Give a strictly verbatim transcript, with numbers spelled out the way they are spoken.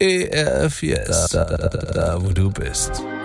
E R F, yes, da, da, da, da, wo du bist.